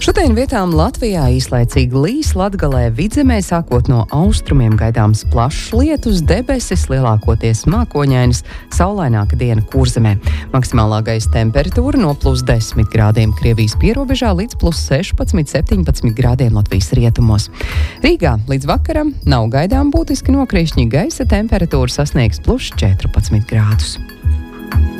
Šodien vietām Latvijā īslaicīgi līs, Latgalē, Vidzemē, sākot no austrumiem gaidāms plašs lietus, debesis lielākoties mākoņainas, saulaināka diena Kurzemē. Maksimālā gaisa temperatūra no +10 grādiem Krievijas pierobežā līdz +16-17 grādiem Latvijas rietumos. Rīgā līdz vakaram nav gaidām būtiski nokrišņi, gaisa temperatūra sasniegs +14 grādus.